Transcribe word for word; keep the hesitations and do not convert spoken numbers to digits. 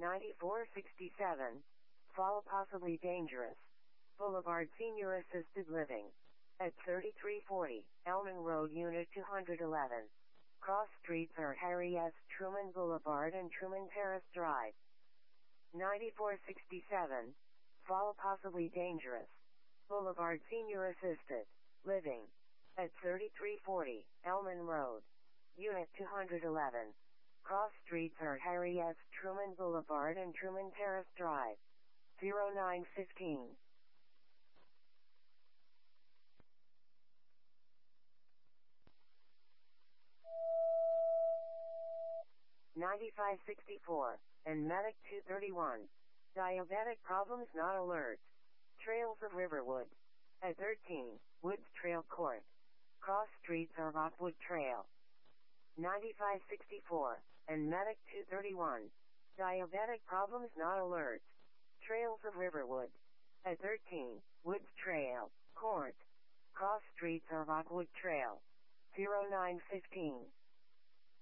ninety-four sixty-seven, Fall possibly dangerous. Boulevard Senior Assisted Living. At thirty-three forty, Elman Road Unit two eleven. Cross streets are Harry S. Truman Boulevard and Truman Terrace Drive. ninety-four sixty-seven, Fall possibly dangerous. Boulevard Senior Assisted Living. At thirty-three forty, Elman Road Unit two eleven. Cross streets are Harry S. Truman Boulevard and Truman Terrace Drive. zero nine fifteen. ninety-five sixty-four, and Medic two thirty-one. Diabetic problems not alert. Trails of Riverwood. At thirteen, Woods Trail Court. Cross streets are Rockwood Trail. ninety-five sixty-four, and Medic two thirty-one. Diabetic problems not alert. Trails of Riverwood. At thirteen, Woods Trail Court. Cross streets are Rockwood Trail. zero nine fifteen.